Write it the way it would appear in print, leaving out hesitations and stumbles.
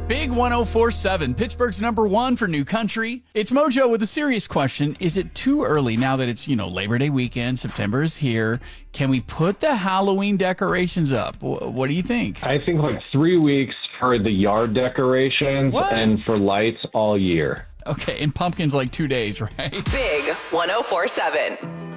Big 1047, Pittsburgh's number one for new country. It's Mojo with a serious question. Is it too early now that it's, Labor Day weekend, September is here? Can we put the Halloween decorations up? What do you think? I think like 3 weeks for the yard decorations and for lights all year. Okay, and pumpkins like 2 days, right? Big 1047.